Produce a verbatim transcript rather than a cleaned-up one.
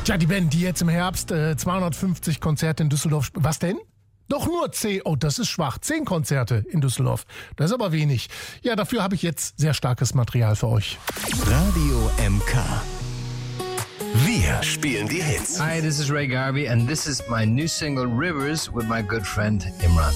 Tja, die Band, die jetzt im Herbst äh, zweihundertfünfzig Konzerte in Düsseldorf sp- Was denn? Doch nur zehn. Oh, das ist schwach. Zehn Konzerte in Düsseldorf. Das ist aber wenig. Ja, dafür habe ich jetzt sehr starkes Material für euch. Radio M K. Wir spielen die Hits. Hi, this is Ray Garvey and this is my new single Rivers with my good friend Imran.